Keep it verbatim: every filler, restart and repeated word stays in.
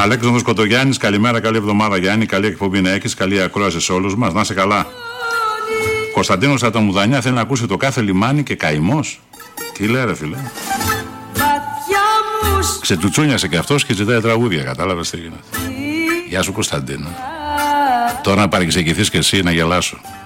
Αλέξανδρος Κοτογιάννης, καλημέρα, καλή εβδομάδα Γιάννη, καλή εκπομπή να έχεις, καλή ακρόαση σε όλους μας, να είσαι καλά. Κωνσταντίνος Αταμουδανιά θέλει να ακούσει το κάθε λιμάνι και καημός. Τι λέει ρε φίλε. Ξετουτσούνιασε και αυτός και ζητάει τραγούδια, κατάλαβες τι γίνεται. Γεια σου Κωνσταντίνο. Τώρα να παρεξηγηθείς και εσύ να γελάσω.